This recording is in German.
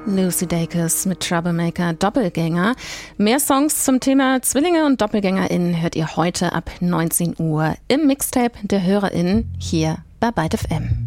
Lucy Dacus mit Troublemaker Doppelgänger. Mehr Songs zum Thema Zwillinge und DoppelgängerInnen hört ihr heute ab 19 Uhr im Mixtape der HörerInnen hier bei Byte FM.